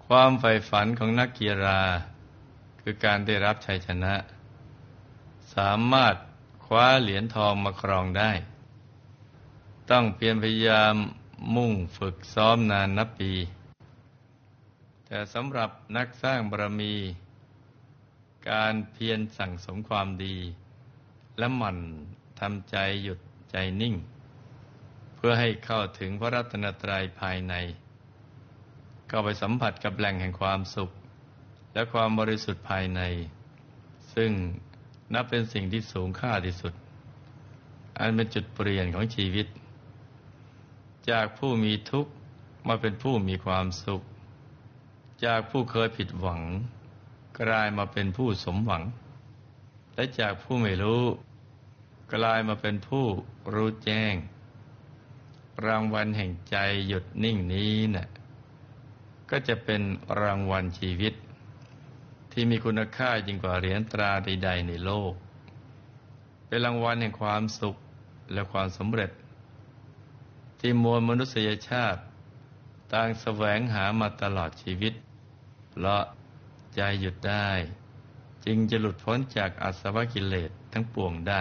ความใฝ่ฝันของนักกีฬาคือการได้รับชัยชนะสามารถคว้าเหรียญทองมาครองได้ต้องเพียรพยายามมุ่งฝึกซ้อมนานนับปีแต่สำหรับนักสร้างบารมีการเพียรสั่งสมความดีและหมั่นทำใจหยุดใจนิ่งเพื่อให้เข้าถึงพระรัตนตรัยภายในเข้าไปสัมผัสกับแหล่งแห่งความสุขและความบริสุทธิ์ภายในซึ่งนับเป็นสิ่งที่สูงค่าที่สุดอันเป็นจุดเปลี่ยนของชีวิตจากผู้มีทุกข์มาเป็นผู้มีความสุขจากผู้เคยผิดหวังกลายมาเป็นผู้สมหวังและจากผู้ไม่รู้กลายมาเป็นผู้รู้แจ้งรางวัลแห่งใจหยุดนิ่งนี้น่ะก็จะเป็นรางวัลชีวิตที่มีคุณค่ายิ่งกว่าเหรียญตราใดๆในโลกเป็นรางวัลแห่งความสุขและความสำเร็จที่มวลมนุษยชาติต่างแสวงหามาตลอดชีวิตเพราะใจหยุดได้จึงจะหลุดพ้นจากอาสวะกิเลสทั้งปวงได้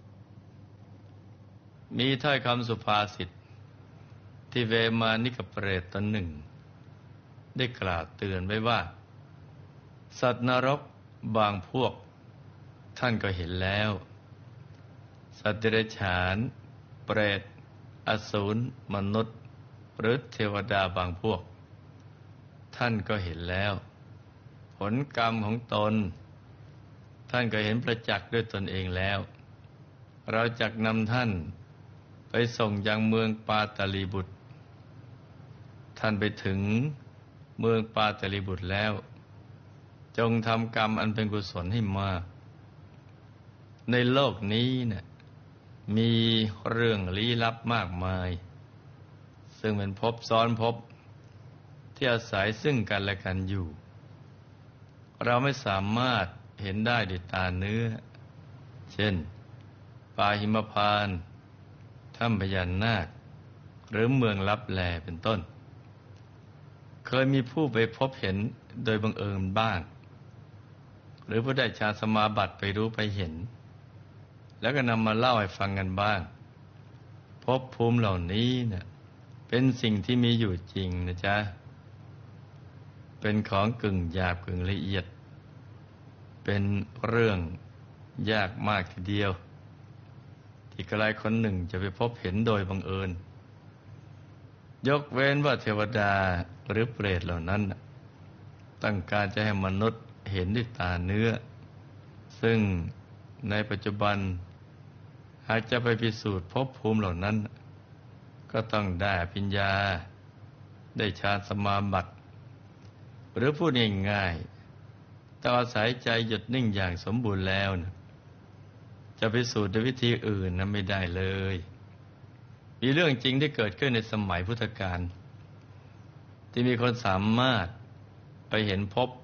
มีถ้อยคำสุภาษิตที่เวมานิกเปรตตนหนึ่งได้กล่าวเตือนไว้ว่าสัตว์นรกบางพวกท่านก็เห็นแล้วสัตว์เดรัจฉานเปรตอสูรมนุษย์หรือเทวดาบางพวกท่านก็เห็นแล้วผลกรรมของตนท่านก็เห็นประจักษ์ด้วยตนเองแล้วเราจักนำท่านไปส่งยังเมืองปาตาลีบุตรท่านไปถึงเมืองปาตาลีบุตรแล้วจงทำกรรมอันเป็นกุศลให้มากในโลกนี้เนี่ยมีเรื่องลี้ลับมากมายซึ่งเป็นภพซ้อนภพที่อาศัยซึ่งกันและกันอยู่เราไม่สามารถเห็นได้ด้วยตาเนื้อเช่นป่าหิมพานต์ถ้ำพญานาคหรือเมืองลับแลเป็นต้นเคยมีผู้ไปพบเห็นโดยบังเอิญบ้างหรือผู้ได้ฌานสมาบัติไปรู้ไปเห็นแล้วก็นำมาเล่าให้ฟังกันบ้างภพภูมิเหล่านี้เนี่ยเป็นสิ่งที่มีอยู่จริงนะจ๊ะเป็นของกึ่งหยาบกึ่งละเอียดเป็นเรื่องยากมากทีเดียวที่ใครคนหนึ่งจะไปพบเห็นโดยบังเอิญยกเว้นว่าเทวดาหรือเปรตเหล่านั้นต้องการจะให้มนุษย์เห็นด้วยตาเนื้อซึ่งในปัจจุบันหากจะไปพิสูจน์ภพภูมิเหล่านั้นก็ต้องได้อภิญญาได้ฌานสมาบัติหรือพูดง่ายๆต้องอาศัยใจหยุดนิ่งอย่างสมบูรณ์แล้วนะจะพิสูจน์ด้วยวิธีอื่นนั้นไม่ได้เลยมีเรื่องจริงที่เกิดขึ้นในสมัยพุทธกาลที่มีคนสามารถไปเห็นภพ